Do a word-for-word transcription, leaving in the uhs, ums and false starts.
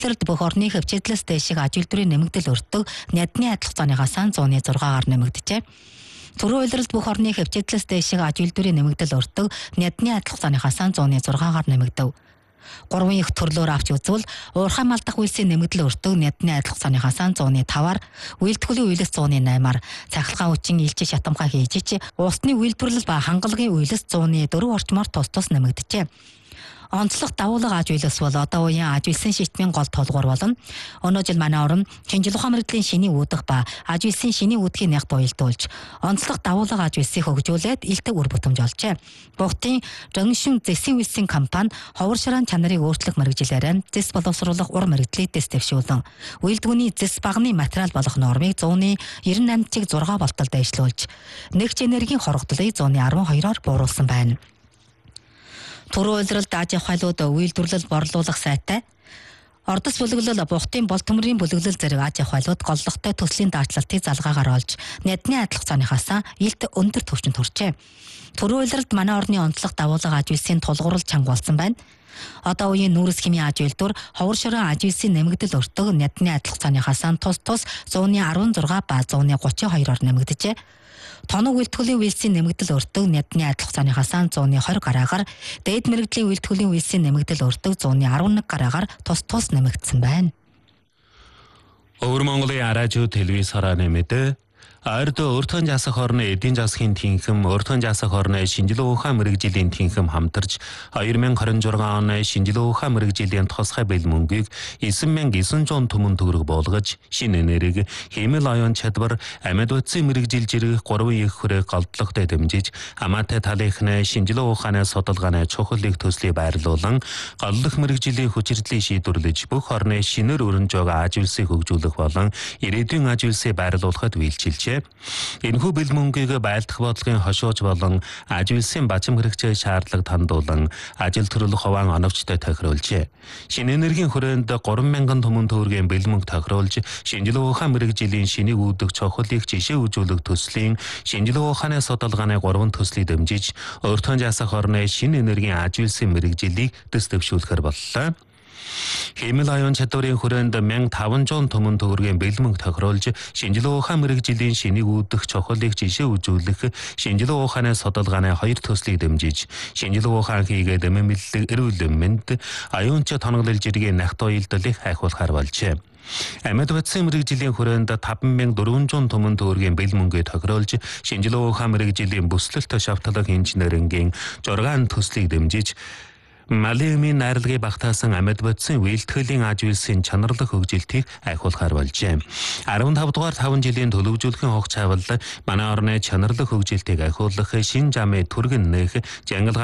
Төрөлд бүх орны хөвчөдлөс дэшиг аж үйлдвэрийн нэмэгдэл өртөг нядны адилх цооныхаас зууны зургаагаар нэмэгдэжээ. Түрүү улиралд бүх орны хөвчөдлөс дэшиг аж үйлдвэрийн нэмэгдэл өртөг нядны адилх цооныхаас зууны зургаагаар нэмэгдэв. Гурван их төрлөөр авч үзвэл уурхай малдах үйлсийн нэмэгдэл өртөг нядны адилх цооныхаас зууны таваар, үйлдвэрлэлийн үйлс зууны наймаар, цахилгаан хүчин илчи шатамхай хийж чи усны үйлдвэрлэл ба хангалагын үйлс зууны дөрөв орчмоор тус тус нэмэгдэжээ. Онцлог давуулга аж үйлс бол одоо үеийн аж үйлсийн шийдвэрийн гол тулгуур болно. Өнөө жил манай орн шинжлэх ухаан мэргэжлийн шиний үүдэх ба аж үйлсийн шиний үүдхийн нягт уялдуулж, онцлог давуулга аж үйлсийг хөгжүүлээд илтэг үр бүтэмж олжээ. Богтын Жоншин зэсийн үйлсийн компани ховор шираан чанарыг өөрчлөх мэргэжилээрээ зэс боловсруулах ур мэргэжлийг дэс дэвшүүлэн, үйлдвэний зэс багны материал болох нормыг зууны девяносто восемь чиг зургаа болтол дэвшлүүлж, нэгж энергийн хорогдлыг зууны арван хоёроор бууруулсан байна. Түрүү улиралд аж ахуйлууд үйлдвэрлэл борлуулах сайтай, ордос бүлэглэл бухтын бол төмрийн бүлэглэл зэрэг аж ахуйлууд голлогтой төслийн даачлалтыг залгаагаар олж, нядны адилх цооныхаас илт өндөр түвшинд хүрчээ. Түрүү улиралд манай орны онцлог давуулга аж үйлсийн тулгуурлал чанга болсон байна. Одоо үеийн нүүрс хэмийн аж үйлдвэр ховор ширээ аж үйлсийн нэмэгдэл өртөг нядны адилх цооныхаас тус тус зууны арван зургаа ба зууны гучин хоёроор нэмэгдэжээ. Тоног үйлдвэрлэлийн үйлсийн нэмэгдэл өртөг нядны адилх цооныхаас зууны двадцать гараагаар, дээд мэргэжлийн үйлдвэрлэлийн үйлсийн нэмэгдэл өртөг зууны дөрвөн гараагаар тус тус нэмэгдсэн байна. Өвөр Монголын аражуу телевиз харааны мэдээ Ард өртөн жасах орны эдийн засгийн тэнхим, өртөн жасах орны шинжилгээ ухаан мэргэжлийн тэнхим хамтарч две тысячи двадцать шесть оны шинжилгээ ухаан мэргэжлийн тусгай бэл мөнгийг девять тысяч девятьсот түмэн төгрөг болгож, шинэ энерги, хэмэл оюун чадвар, амьд утсын мэргэжил зэрэг гурван их хүрээг голдлоготой дэмжиж, хамаатай талынхны шинжилгээ ухааны судалгааны чухлыг төслийг байрлуулан, голлох мэргэжлийн хүчирдлийг шийдвэрлэж, бүх орны шинээр өрнөж байгаа аж үйлсийг хөгжүүлэх болон ирээдүйн аж үйлсийг байрлуулахад үйлчилжээ. Энэхүү бэл мөнгийг байлдах бодлогын хошууж болон аж үйлсийн бачим хэрэгцээ шаардлагад хандуулан ажил төрөлх хуваан оновчтой тохируулжээ. Шинэ энергийн хүрээнд гурван мянган түмэн төгрөгийн бэл мөнгө тохируулж, шинжилгээ ухаан мэргэжлийн шинийг үүдэх чухлыг жишээ үзүүлэх төслийн шинжилгээ ухааны судалгааны гурван төслийг дэмжиж, өртөн жасах орны шинэ энергийн аж үйлсийн мэргэжилийг дэс дэвшүүлэхээр боллоо. Хэмэл оюун чадварын хүрээнд мянга таван зуун түмэн төгрөгийн бэл мөнгө тохируулж, шинжилгээ ухаан мэргэжлийн шинийг үүдэх чухлыг жишээ үзүүлэх шинжилгээ ухааны судалгааны хоёр төслийг дэмжиж, шинжилгээ ухаан хийгээд эмэмэллэг, эрүүл мэнд, аюунч тоноглол жиргийн нягт уялдлыг хайхуулахар болжээ. Амьд утсын мэргэжлийн хүрээнд таван мянган дөрвөн зуун түмэн төгрөгийн бэл мөнгөийг тохируулж, шинжилгээ ухаан мэргэжлийн бүслэлт шавтлаг инженерингийн зургаан төслийг дэмжиж, Малиумын найрлагыг багтаасан амьд бодисын үйлдэхлийн аж үйлсийн чанарлах хөгжилтийг айхуулахар болжээ. арван тав дугаар таван жилийн төлөвжүүлэхийн хугацаавал манай орны чанарлах хөгжилтийг айхуулах шин замын түргэн нээх жангал